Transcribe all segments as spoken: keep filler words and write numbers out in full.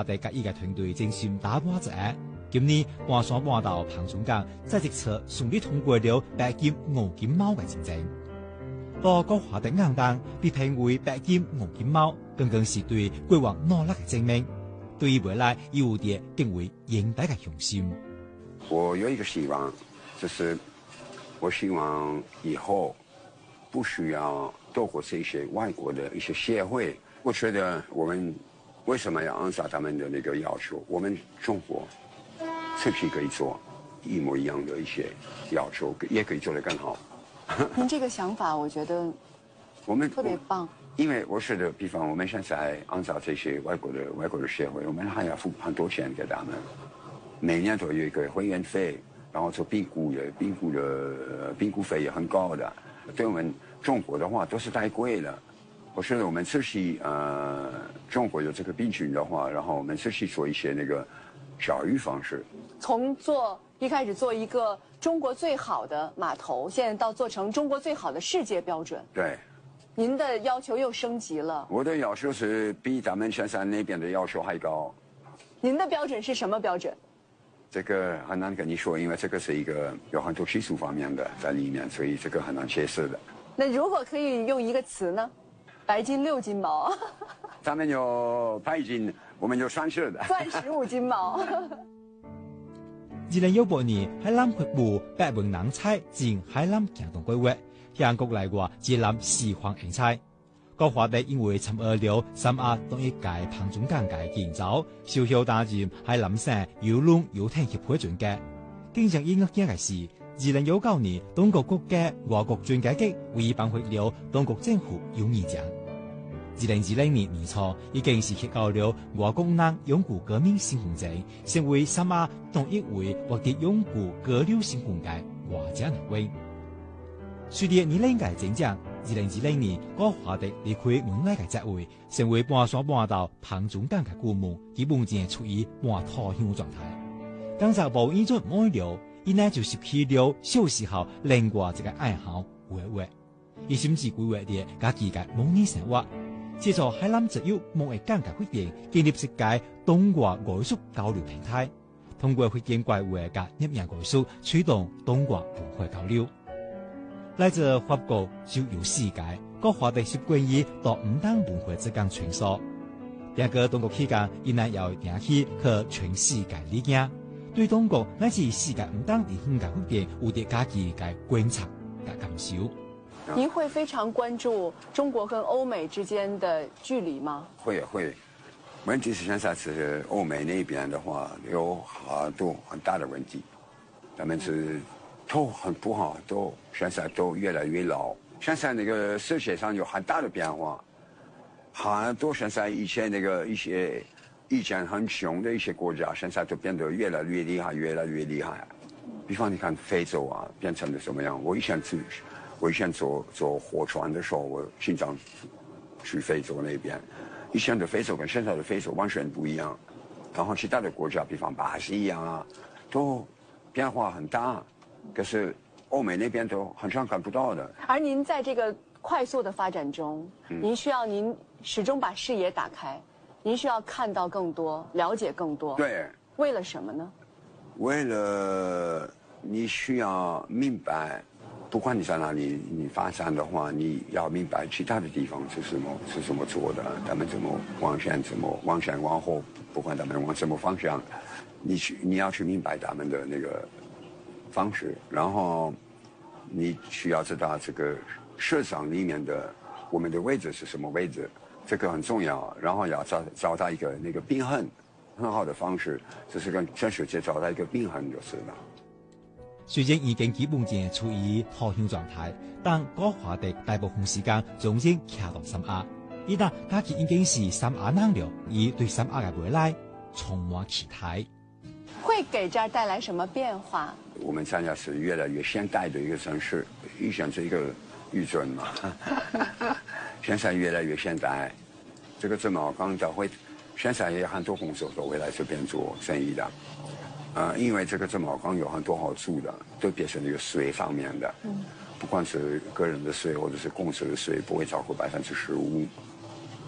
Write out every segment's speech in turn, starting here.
地甲伊嘅團隊精心打磨之下，今年半山半島彭中港在這次順利通過了白金黃金貓嘅競爭。到國華的硬檔被評為白金黃金貓，更更是對國王努力嘅證明，對於未來有啲更為遠大嘅雄心。 我有一個希望，就是我希望以後不需要透過這些外國的一些協會。我覺得我們為什麼要按照他們的那個要求？我們中國自己可以做一模一樣的一些要求，也可以做得更好。 您這個想法，我覺得我們特別棒。 因為我覺得，比方我們現在按照這些外國的外國的協會，我們還要付很多錢給他們，每年都有一個會員費，然後做評估的評估的評估費也很高的。對我們中國的話，都是太貴了。我覺得我們自己呃，中國有這個病菌的話，然後我們自己做一些那個教育方式， 從做一開始做一個中國最好的碼頭，現在到做成中國最好的世界標準。 對， 您的要求又升級了。 我的要求是比咱們深山那邊的要求還高。 您的標準是什麼標準？ 這個很難跟你說，因為這個是一個有很多技術方面的在裡面，所以這個很難解釋的。 那如果可以用一個詞呢？白金六金毛。 咱們有白金，我們有鑽石的。 鑽石五金毛。 二零一八年海南發布百文能菜進海南行動規劃，向國內外接攬四項人才。國華地因為參與了三亞當一屆彭中港嘅建造，受邀擔任海南省郵輪遊艇協會專家。經常應該嘅是，二零一九年當局國家外國專家局為頒發了當局政府友誼獎。二零二零年年初，已經是獲到了外國人擁護革命新風景，成為三亞當一位獲得擁護革命新風嘅華家人位。隨着二零屆整獎，二零二零年國華地離開門外嘅職位，成為半山半島彭中港嘅顧問，基本上處於半退休狀態。剛才無依準愛了，伊呢就失去了小時候另外一個愛好畫畫，伊甚至規劃啲家己嘅模擬生活。接助海南只有夢嘅感覺決定建立世界東華藝術交流平台，通過會見怪畫嘅入名藝術，驅動東華文化交流。來自法國就有世界，國華地習慣於到五當文化之間穿梭。兩個東國期間，依然有引起和全世界理解，對東國乃至世界五當地方嘅發展有啲家己嘅觀察嘅感受。 您會非常關注中國跟歐美之間的距離嗎？ 會會，問題是現在是歐美那邊的話有好多很大的問題，他們是都很不好，都現在都越來越老。現在那個世界上有很大的變化，很多現在以前那個一些以前很窮的一些國家，現在都變得越來越厲害，越來越厲害。比方你看非洲啊，變成了什麼樣？我以前去。我以前坐坐火船的時候，我經常去非洲那邊。以前的非洲跟現在的非洲完全不一樣。然後其他的國家，比方巴西啊，都變化很大。可是歐美那邊都很常看不到的。 而您在這個快速的發展中，嗯、您需要您始終把視野打開，您需要看到更多，了解更多。 對。 為了什麼呢？ 為了你需要明白。不管你在哪裡，你發展的話，你要明白其他的地方是什麼，是怎麼做的，他們怎麼往前，怎麼往前往後，不管他們往什麼方向，你去你要去明白他們的那個方式，然後你需要知道這個市場裡面的我們的位置是什麼位置，這個很重要，然後要找找到一個那個平衡，很好的方式，就是跟全世界找到一個平衡就是了。 雖然已經基本上處於退休狀態，但國華地大部分時間總然徛到三亞。而但家己已經是三亞人了，而對三亞嘅未來充滿期待。 會給這兒帶來什麼變化？ 我們三亞是越來越現代的一個城市，以前是一個漁村嘛，現在越來越現代。這個自貿港都會，現在也很多公司都會來這邊做生意的。呃，因為這個自貿港有很多好處的，特別是那個稅方面的，嗯，不管是個人的稅或者是公司的稅，不會超過百分之十五。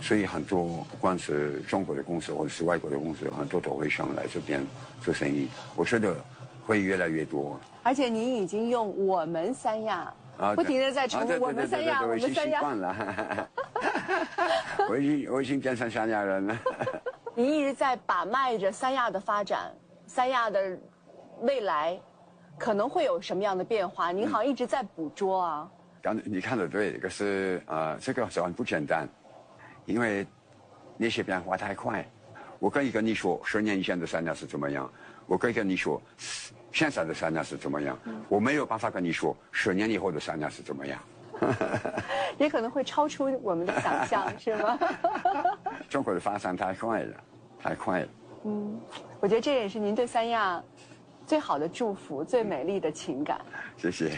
所以很多不管是中国的公司或者是外国的公司，很多都会上来这边做生意。我觉得会越来越多。而且您已经用我们三亚。啊、不停的在重复我们三亚，我们三亚。我已经习惯了，我已经我已经变成三亚人了。你一直在把脉着三亚的发展，三亚的未来可能会有什么样的变化？您好像一直在捕捉啊。 刚、嗯、你看的对，可是呃，这个很不简单，因为那些变化太快。我可以跟你说，十年以前的三亚是怎么样，我可以跟你说。现在的三亚是怎么样？嗯、我没有办法跟你说十年以后的三亚是怎么样， 也可能会超出我们的想象，是吗？ 中国的发展太快了，太快了。 嗯，我觉得这也是您对三亚最好的祝福，最美丽的情感。 谢谢。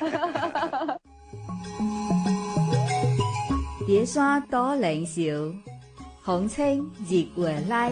蝶山多靈秀，風清日月來。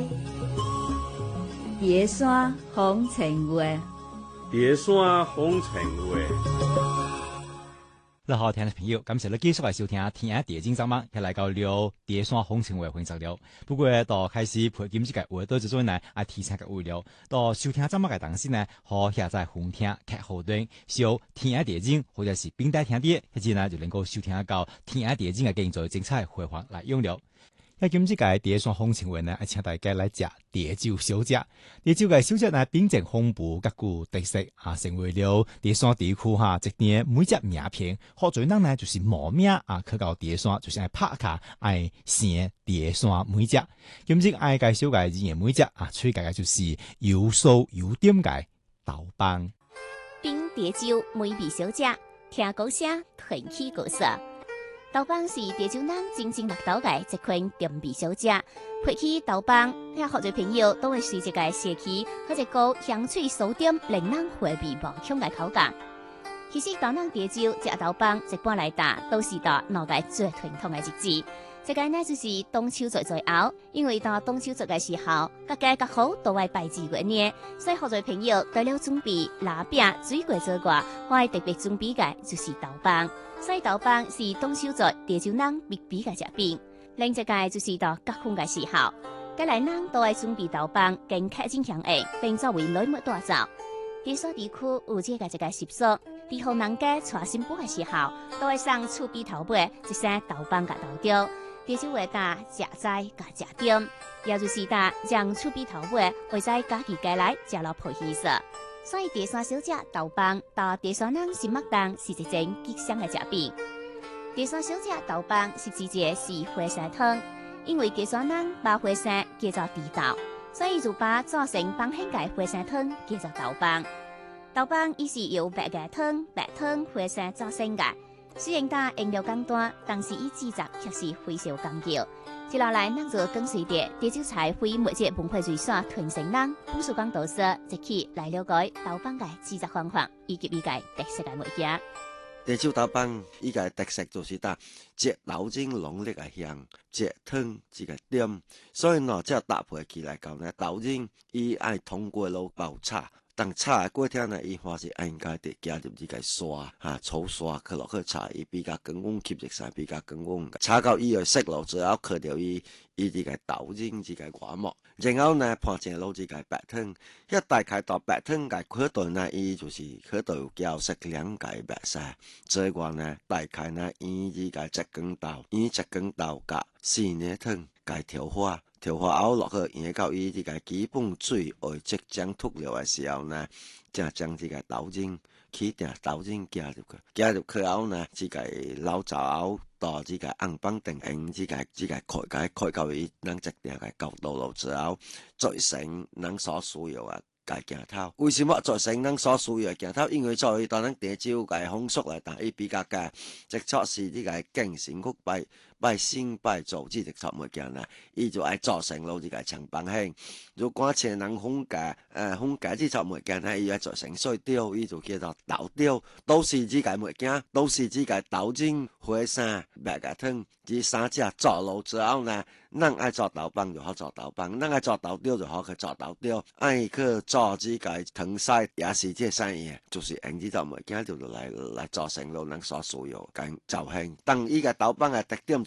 蝶山風情月。 蝶山風情月， 那好聽的朋友，感謝你繼續來收聽《天涯蝶經》節目，又來到了蝶山風情月分析了。不過到開始陪今次嘅話，到這種呢啊提前嘅話了，到收聽節目嘅當時呢，可下載紅聽劇後段，收《天涯蝶經》或者是冰帶聽碟，一陣呢就能夠收聽到《天涯蝶經》嘅更多精彩回放來用了。那今次嘅蝶山風情月呢，請大家來食蝶酒小食。蝶酒嘅小食呢，秉承豐富各具特色啊，成為了蝶山地區哈，一年每隻名片。好多人呢，就是冇名啊，去到蝶山就是愛拍卡愛寫蝶山每隻。今次愛介紹嘅語言每隻啊，推介嘅就是有酥有點嘅豆빵。 冰蝶酒每味小食，聽歌聲褪去角色。豆빵是蝶酒人真正落豆嘅一款甜味小食，配起豆빵，遐好多朋友都會隨一個社區或者個香脆酥甜，令人回味無窮嘅口感。其實當人蝶酒食豆빵一般來打，都是到腦界最傳統嘅日子。這個呢就是中秋節最後，因為到中秋節嘅時候，各家各戶都會拜祭月呢，所以好多朋友除了準備臘餅、水果之外，還特別準備嘅就是豆빵。所以豆빵是中秋節蝶酒人必備嘅食品。另一個就是到結婚嘅時候，各來人都會準備豆빵，跟客進香宴，並作為禮物帶走。蝶山地區有這個一個習俗，喺後人家娶新婦嘅時候，都會送厝邊頭尾一些豆빵甲豆雕。蝶酒會打食齋甲食甜，也就是打將厝邊頭尾會在家己家來食落配喜色。所以蝶山小食豆빵到蝶山人心目中是一種吉祥嘅食品。蝶山小食豆빵是直接是花生湯，因為蝶山人把花生叫做地豆，所以就把做成幫香嘅花生湯叫做豆빵。豆빵伊是由白嘅湯、白湯、花生做成嘅，雖然打用料簡單，但是伊製作卻是非常講究。接落來，咱就跟隨着蝶酒菜會每節文化瑞所傳承人ผู้สื่อ講導師一起來了解豆빵嘅製作方法以及伊個特色嘅物件。 蝶酒豆빵伊個特色就是打隻豆精濃烈嘅香，隻湯一個甜，所以呢，即係搭配起來講呢，豆精伊愛通過爐爆炒。當炒嘅過程呢，伊還是應該得加入呢個沙嚇粗沙，去落去炒，伊比較更穩吸入晒，比較更穩。炒到伊個色路之後，去掉伊伊呢個豆精呢個外膜，然後呢，放進落呢個白湯，一大開到白湯嘅口度呢，伊就是口度叫食兩個白晒。之外呢，大開呢，伊呢個桔梗豆，伊桔梗豆甲四葉湯加調花。調花後落去，然後伊呢個基本水為即將脱了嘅時候呢，就將呢個豆精起定豆精加入去，加入去後呢，呢個老糟後到呢個硬邦定型，呢個呢個開解開到伊能一定嘅高度了之後，再成能所需要嘅嘅鏡頭。為什麼再成能所需要嘅鏡頭？因為在當咱蝶酒嘅風俗嚟，但係比較嘅即錯是呢個經典曲拜。拜先拜祖之直作物件啦，伊就愛做成路呢個長棒興。如果前人風格誒風格之作物件咧，伊愛做成水雕，伊就叫做豆雕，都是呢個物件，都是呢個豆精、花生、白個湯，呢三隻做路之後呢，咱愛做豆빵就好做豆빵，咱愛做豆雕就好去做豆雕，愛去做呢個湯西也是這生意，就是用呢種物件就來來做成路咱所需要嘅造型。當伊個豆빵嘅特點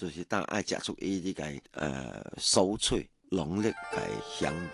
就是當愛食出伊啲個誒酥脆濃烈嘅香味。